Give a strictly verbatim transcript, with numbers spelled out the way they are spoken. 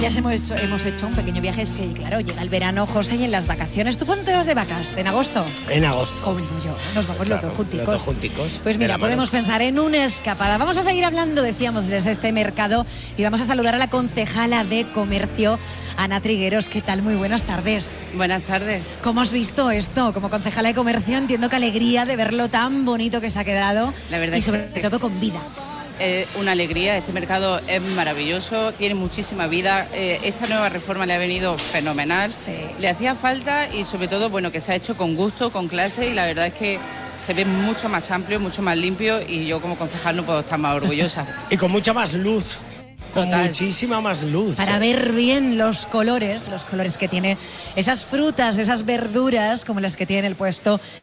Ya hemos hecho, hemos hecho un pequeño viaje, es que claro, llega el verano, José, y en las vacaciones. ¿Tú cuándo te vas de vacas? ¿En agosto? En agosto. Como yo, nos vamos Claro, los dos junticos. los dos junticos, Pues mira, de la mano. podemos pensar en una escapada. Vamos a seguir hablando, decíamos, de este mercado y vamos a saludar a la concejala de Comercio, Ana Trigueros. ¿Qué tal? Muy buenas tardes. Buenas tardes. ¿Cómo has visto esto? Como concejala de Comercio entiendo que alegría de verlo tan bonito que se ha quedado. La verdad y sobre que... todo con vida. Es una alegría, este mercado es maravilloso, tiene muchísima vida, eh, esta nueva reforma le ha venido fenomenal, Sí. le hacía falta y sobre todo bueno que se ha hecho con gusto, con clase y la verdad es que se ve mucho más amplio, mucho más limpio y yo como concejal no puedo estar más orgullosa. Y con mucha más luz. Con Total. muchísima más luz. Para ver bien los colores, los colores que tiene esas frutas, esas verduras, como las que tiene el puesto